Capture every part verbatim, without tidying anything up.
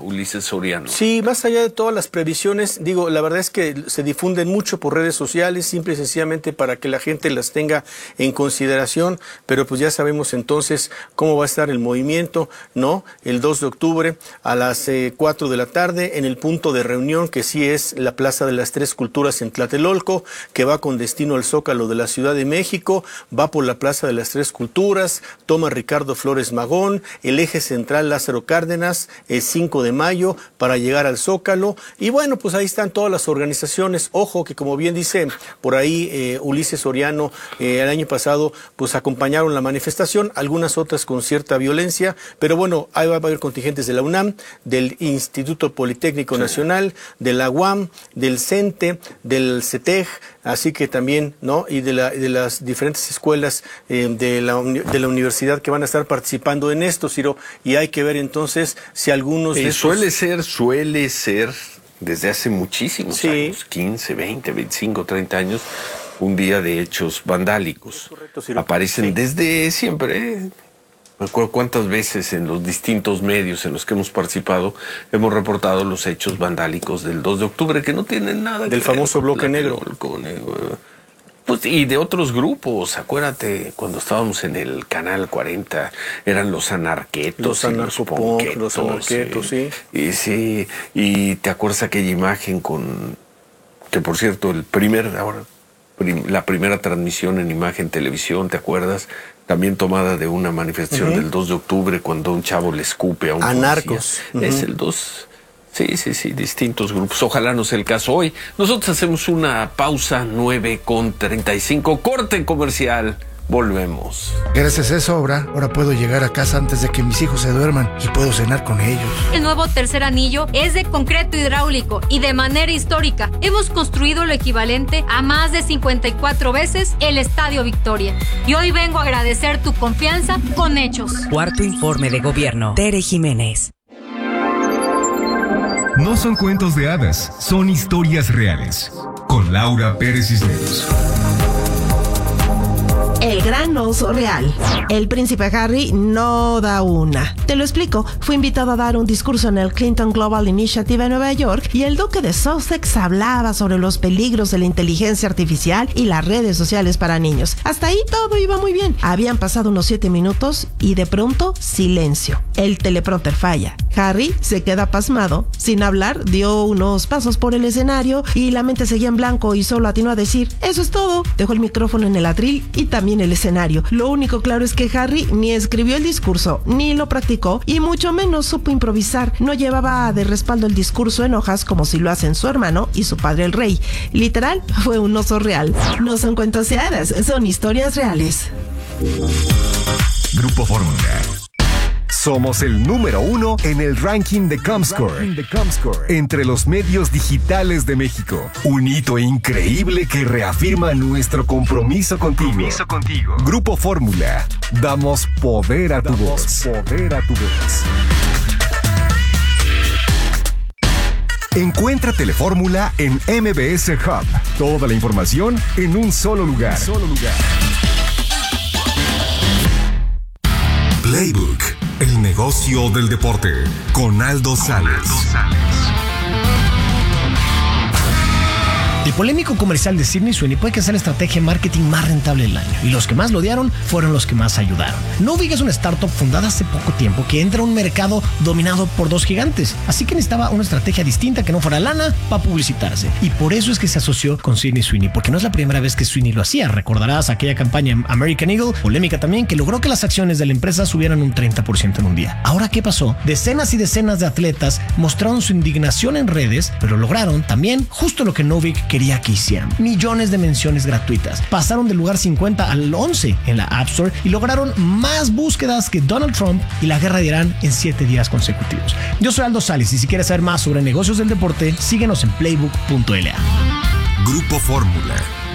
Ulises Soriano. Sí, más allá de todas las previsiones, digo, la verdad es que se difunden mucho por redes sociales, simple y sencillamente para que la gente las tenga en consideración, pero pues ya sabemos entonces cómo va a estar el movimiento, ¿no? El dos de octubre a las eh, cuatro de la tarde en el punto de reunión que sí es la Plaza de las Tres Culturas en Tlatelolco, que va con destino al Zócalo de la Ciudad de México, va por la Plaza de las Tres Culturas, toma Ricardo Flores Magón, el eje central Lázaro Cárdenas, el cinco de mayo para llegar al Zócalo, y bueno, pues ahí están todas las organizaciones. Ojo que, como bien dice por ahí eh, Ulises Soriano, eh, el año pasado pues acompañaron la manifestación, algunas otras con cierta violencia, pero bueno, ahí va a haber contingentes de la UNAM, del Instituto Politécnico Nacional, de la U A M, del CENTE, del CETEG, así que también, ¿no? Y de, la, de las diferentes escuelas eh, de, la, de la universidad que van a estar participando en esto, Ciro, y hay que ver entonces si algunos... Eh, de estos... Suele ser, suele ser, desde hace muchísimos sí. años, quince, veinte, veinticinco, treinta años, un día de hechos vandálicos. Correcto, Ciro. Aparecen sí. desde siempre. Me acuerdo cuántas veces en los distintos medios en los que hemos participado hemos reportado los hechos vandálicos del dos de octubre, que no tienen nada del que famoso ver bloque negro. negro. Pues, y de otros grupos, acuérdate, cuando estábamos en el Canal cuarenta, eran los anarquetos. Los anarcopunk, los anarquetos, sí. Y sí, y te acuerdas aquella imagen con, que por cierto, el primer, ahora, prim, la primera transmisión en imagen televisión, ¿te acuerdas? También tomada de una manifestación uh-huh. del dos de octubre, cuando un chavo le escupe a un Anarcos. Uh-huh. Es el dos... Sí, sí, sí, distintos grupos. Ojalá no sea el caso hoy. Nosotros hacemos una pausa, nueve con treinta y cinco, corte comercial. Volvemos. Gracias a esa obra, ahora puedo llegar a casa antes de que mis hijos se duerman y puedo cenar con ellos. El nuevo tercer anillo es de concreto hidráulico y de manera histórica. Hemos construido lo equivalente a más de cincuenta y cuatro veces el Estadio Victoria. Y hoy vengo a agradecer tu confianza con hechos. Cuarto informe de gobierno. Tere Jiménez. No son cuentos de hadas, son historias reales. Con Laura Pérez Cisneros. El gran oso real. El príncipe Harry no da una. Te lo explico. Fue invitado a dar un discurso en el Clinton Global Initiative en Nueva York y el duque de Sussex hablaba sobre los peligros de la inteligencia artificial y las redes sociales para niños. Hasta ahí todo iba muy bien. Habían pasado unos siete minutos y de pronto silencio. El teleprompter falla. Harry se queda pasmado. Sin hablar, dio unos pasos por el escenario y la mente seguía en blanco y solo atinó a decir: eso es todo. Dejó el micrófono en el atril y también el escenario. Lo único claro es que Harry ni escribió el discurso, ni lo practicó, y mucho menos supo improvisar. No llevaba de respaldo el discurso en hojas como si lo hacen su hermano y su padre el rey. Literal, fue un oso real. No son cuentos de hadas, son historias reales. Grupo Fórmula. Somos el número uno en el ranking de Comscore, entre los medios digitales de México. Un hito increíble que reafirma nuestro compromiso contigo. Compromiso contigo. Grupo Fórmula. Damos poder a tu Damos voz. Poder a tu voz. Encuentra Telefórmula en M B S Hub. Toda la información en un solo lugar. Un solo lugar. Playbook. El negocio del deporte, con Aldo Sales. El polémico comercial de Sydney Sweeney puede que sea la estrategia de marketing más rentable del año, y los que más lo odiaron fueron los que más ayudaron. Novig es una startup fundada hace poco tiempo que entra a un mercado dominado por dos gigantes, así que necesitaba una estrategia distinta que no fuera lana para publicitarse, y por eso es que se asoció con Sydney Sweeney, porque no es la primera vez que Sweeney lo hacía. Recordarás aquella campaña American Eagle, polémica también, que logró que las acciones de la empresa subieran un treinta por ciento en un día. Ahora, ¿qué pasó? Decenas y decenas de atletas mostraron su indignación en redes, pero lograron también justo lo que Novig quería que hicieran: millones de menciones gratuitas. Pasaron del lugar cincuenta al once en la App Store y lograron más búsquedas que Donald Trump y la guerra de Irán en siete días consecutivos. Yo soy Aldo Sales, y si quieres saber más sobre negocios del deporte, síguenos en playbook punto l a. Grupo Fórmula.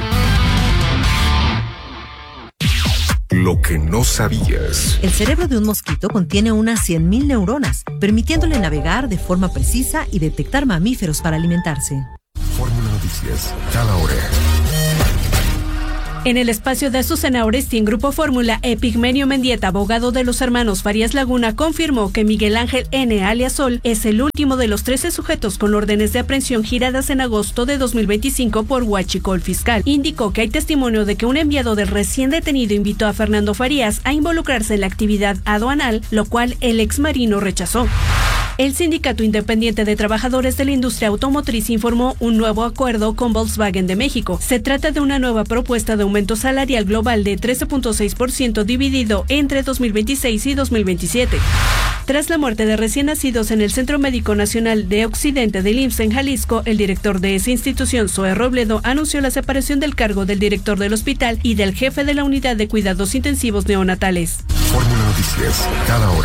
Lo que no sabías. El cerebro de un mosquito contiene unas cien mil neuronas, permitiéndole navegar de forma precisa y detectar mamíferos para alimentarse. Fórmula Noticias, cada hora. En el espacio de Azucena Oresti en Grupo Fórmula, Epigmenio Mendieta, abogado de los hermanos Farías Laguna, confirmó que Miguel Ángel N. alias Sol es el último de los trece sujetos con órdenes de aprehensión giradas en agosto de dos mil veinticinco por Huachicol Fiscal. Indicó que hay testimonio de que un enviado del recién detenido invitó a Fernando Farías a involucrarse en la actividad aduanal, lo cual el exmarino rechazó. El Sindicato Independiente de Trabajadores de la Industria Automotriz informó un nuevo acuerdo con Volkswagen de México. Se trata de una nueva propuesta de aumento salarial global de trece punto seis por ciento dividido entre dos mil veintiséis y dos mil veintisiete. Tras la muerte de recién nacidos en el Centro Médico Nacional de Occidente del I M S S en Jalisco, el director de esa institución, Zoe Robledo, anunció la separación del cargo del director del hospital y del jefe de la unidad de cuidados intensivos neonatales. Fórmula Noticias, cada hora.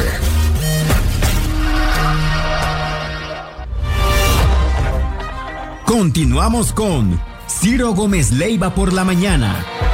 Continuamos con Ciro Gómez Leiva por la mañana.